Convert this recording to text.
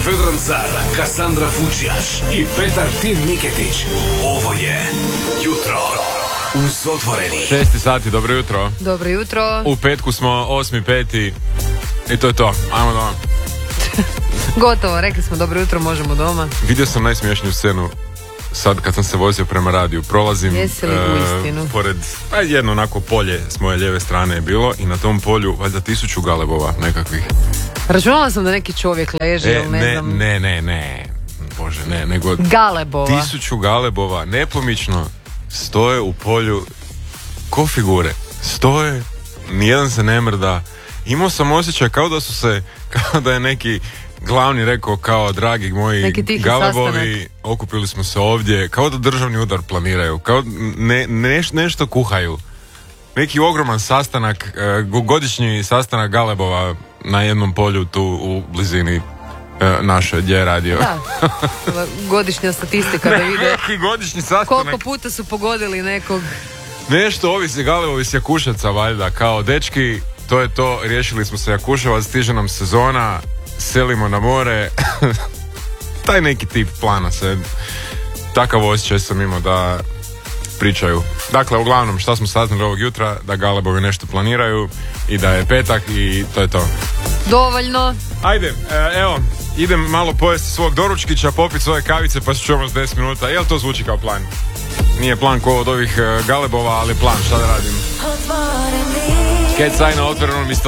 Vedran Car, Kassandra Fučjaš i Petar Tim Miketić. Ovo je Jutro uz Otvoreni. 6 sati, dobro jutro. Dobro jutro. U petku smo 8.5. I to je to, ajmo doma. Gotovo, rekli smo dobro jutro, možemo doma. Vidio sam najsmiješniju scenu sad kad sam se vozio prema radiju. Prolazim pored jedno onako polje s moje lijeve strane je bilo i na tom polju valjda 1000 galebova nekakvih. Računala sam da neki čovjek leži ili ne znam. Ne. Bože, ne, nego galebova. 1000 galebova nepomično stoje u polju ko figure. Stoje, nijedan se ne mrda. Imao sam osjećaj kao da je neki glavni rekao kao dragi moji galebovi, okupili smo se ovdje, kao da državni udar planiraju, kao nešto kuhaju. Neki ogroman sastanak, godišnji sastanak galebova na jednom polju tu u blizini naše, gdje je radio. Da, godišnja statistika da vide neki godišnji sastanak. Koliko puta su pogodili nekog. Nešto ovisi galebovi s Jakuševca valjda, kao dečki, to je to, riješili smo se Jakuševac, stiže nam sezona, selimo na more. Taj neki tip plana se, takav osjećaj sam imao da pričaju. Dakle, uglavnom, šta smo saznali ovog jutra, da galebovi nešto planiraju i da je petak i to je to. Dovoljno. Ajde, evo, idem malo pojesti svog doručkića, popiti svoje kavice pa se čujemo s 10 minuta. Jel to zvuči kao plan? Nije plan ko od ovih galebova, ali plan, šta da radim? Cat Sign na Otvorenom i